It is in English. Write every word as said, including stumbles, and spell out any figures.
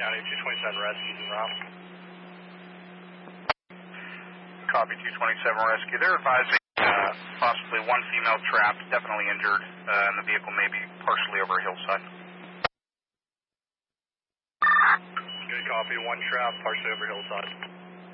County two twenty-seven rescues en route. Copy two twenty-seven rescue. They're advising uh, possibly one female trapped, definitely injured, uh, and the vehicle may be partially over a hillside. Good copy, one trapped, partially over hillside.